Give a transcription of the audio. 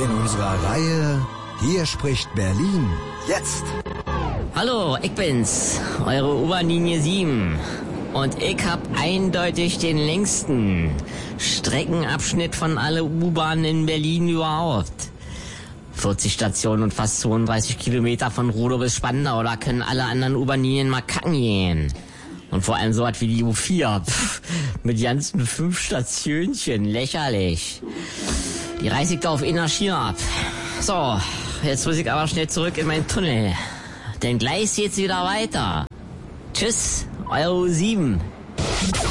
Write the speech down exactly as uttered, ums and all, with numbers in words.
in unserer Reihe Hier spricht Berlin. Jetzt. Hallo, ich bin's, eure U-Bahn-Linie sieben. Und ich hab eindeutig den längsten Streckenabschnitt von alle U-Bahnen in Berlin überhaupt. vierzig Stationen und fast zweiunddreißig Kilometer von Rudow bis Spandau, da können alle anderen U-Bahn-Linien mal kacken gehen. Und vor allem so was wie die U vier, pff, mit ganzen fünf Stationchen, lächerlich. Die reiß ich da auf einer Schiene ab. So, jetzt muss ich aber schnell zurück in meinen Tunnel. Denn gleich geht's wieder weiter. Tschüss, eure U sieben.